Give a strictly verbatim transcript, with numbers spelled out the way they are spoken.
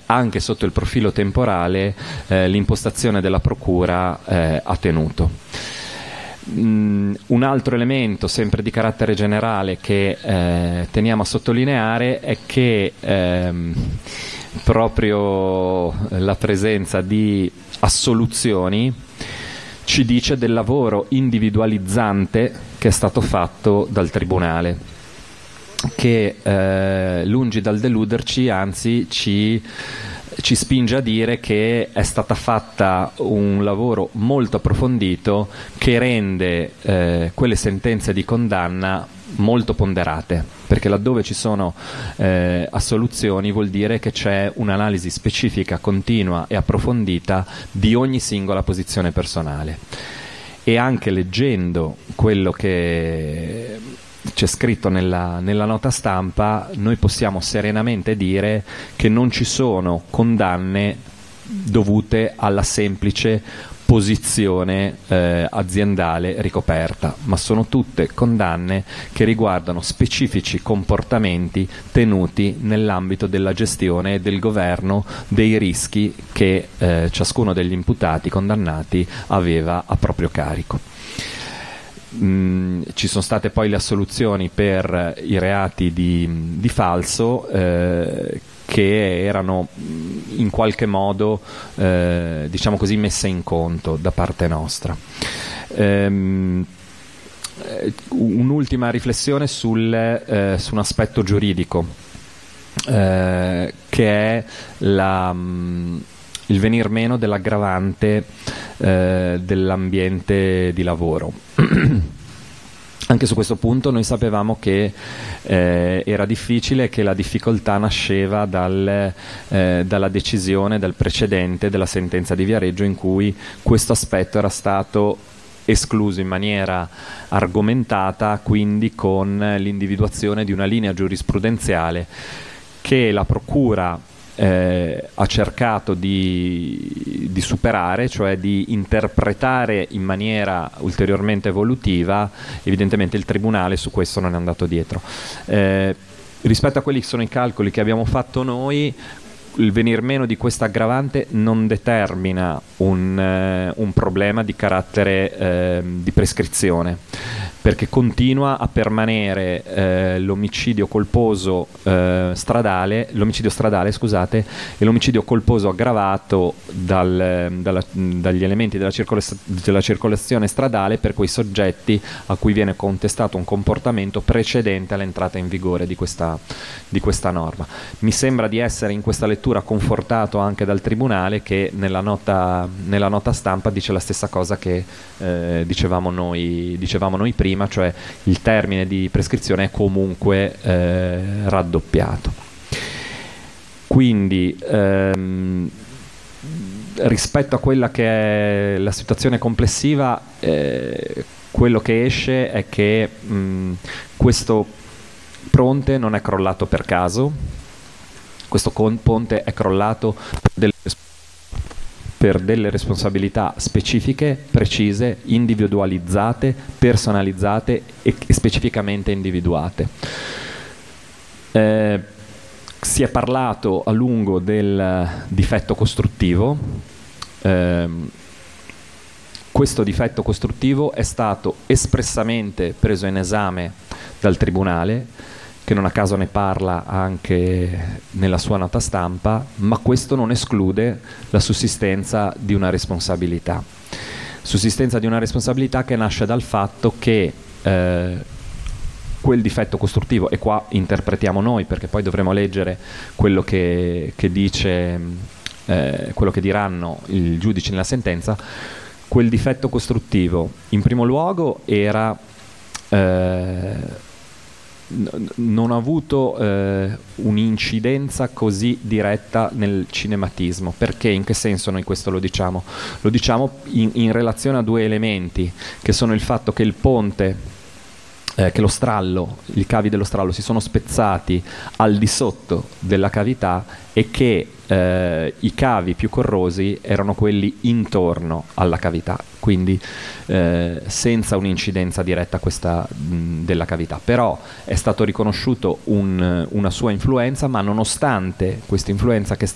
anche sotto il profilo temporale eh, l'impostazione della procura eh, ha tenuto. Mm, un altro elemento, sempre di carattere generale, che eh, teniamo a sottolineare è che ehm, proprio la presenza di assoluzioni ci dice del lavoro individualizzante che è stato fatto dal Tribunale, che eh, lungi dal deluderci, anzi ci, ci spinge a dire che è stata fatta un lavoro molto approfondito che rende eh, quelle sentenze di condanna molto ponderate, perché laddove ci sono eh, assoluzioni vuol dire che c'è un'analisi specifica, continua e approfondita di ogni singola posizione personale. E anche leggendo quello che c'è scritto nella, nella nota stampa, noi possiamo serenamente dire che non ci sono condanne dovute alla semplice posizione eh, aziendale ricoperta, ma sono tutte condanne che riguardano specifici comportamenti tenuti nell'ambito della gestione e del governo dei rischi che eh, ciascuno degli imputati condannati aveva a proprio carico. Mm, ci sono state poi le assoluzioni per i reati di, di falso eh, che erano in qualche modo eh, diciamo così messe in conto da parte nostra. Ehm, un'ultima riflessione sul, eh, su un aspetto giuridico eh, che è la, mh, il venir meno dell'aggravante eh, dell'ambiente di lavoro. Anche su questo punto noi sapevamo che eh, era difficile, che la difficoltà nasceva dal, eh, dalla decisione, dal precedente della sentenza di Viareggio, in cui questo aspetto era stato escluso in maniera argomentata, quindi con l'individuazione di una linea giurisprudenziale che la Procura Eh, ha cercato di, di superare, cioè di interpretare in maniera ulteriormente evolutiva. Evidentemente il Tribunale su questo non è andato dietro. Eh, rispetto a quelli che sono i calcoli che abbiamo fatto noi, il venir meno di questa aggravante non determina un, eh, un problema di carattere eh, di prescrizione, perché continua a permanere eh, l'omicidio colposo eh, stradale, l'omicidio stradale, scusate, e l'omicidio colposo aggravato dal, dalla, dagli elementi della, circola- della circolazione stradale per quei soggetti a cui viene contestato un comportamento precedente all'entrata in vigore di questa, di questa norma. Mi sembra di essere in questa lettura confortato anche dal Tribunale, che nella nota, nella nota stampa dice la stessa cosa che eh, dicevamo noi, dicevamo noi prima, cioè il termine di prescrizione è comunque eh, raddoppiato. Quindi ehm, rispetto a quella che è la situazione complessiva, eh, quello che esce è che mh, questo ponte non è crollato per caso, questo con- ponte è crollato per delle per delle responsabilità specifiche, precise, individualizzate, personalizzate e specificamente individuate. Eh, si è parlato a lungo del difetto costruttivo. Eh, questo difetto costruttivo è stato espressamente preso in esame dal Tribunale, che non a caso ne parla anche nella sua nota stampa, ma questo non esclude la sussistenza di una responsabilità. Sussistenza di una responsabilità che nasce dal fatto che eh, quel difetto costruttivo, e qua interpretiamo noi, perché poi dovremo leggere quello che, che dice, eh, quello che diranno i giudici nella sentenza, quel difetto costruttivo in primo luogo era eh, non ha avuto eh, un'incidenza così diretta nel cinematismo. Perché? In che senso noi questo lo diciamo? Lo diciamo in, in relazione a due elementi, che sono il fatto che il ponte, eh, che lo strallo, i cavi dello strallo si sono spezzati al di sotto della cavità e che eh, i cavi più corrosi erano quelli intorno alla cavità, quindi eh, senza un'incidenza diretta questa mh, della cavità. Però è stato riconosciuto un, una sua influenza, ma nonostante questa influenza che è